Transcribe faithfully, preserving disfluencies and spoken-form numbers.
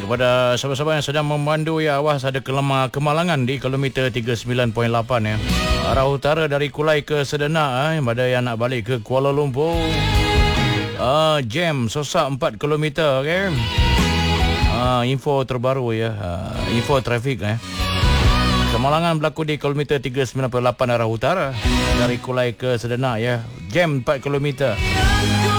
kepada sahabat-sahabat yang sedang memandu, ya, awas ada kelemah kemalangan di kilometer tiga puluh sembilan perpuluhan lapan ya. Arah utara dari Kulai ke Sedenak, eh, pada yang nak balik ke Kuala Lumpur. Ah, jam sosak empat kilometer, okey. Ah, info terbaru ya. Ah, info trafik eh. Kemalangan berlaku di kilometer tiga puluh sembilan perpuluhan lapan arah utara dari Kulai ke Sedenak ya. Jam empat kilometer.